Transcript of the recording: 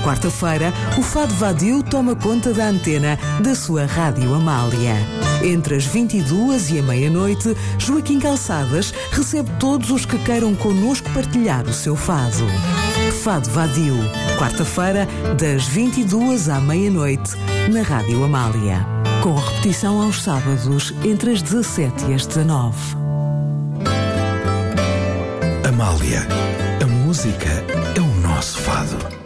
quarta-feira, o Fado Vadio toma conta da antena da sua Rádio Amália. Entre as 22 e a meia-noite, Joaquim Calçadas recebe todos os que queiram connosco partilhar o seu fado. Fado Vadio, quarta-feira, das 22 à meia-noite, na Rádio Amália. Com repetição aos sábados, entre as 17 e as 19. Amália, a música é o nosso fado.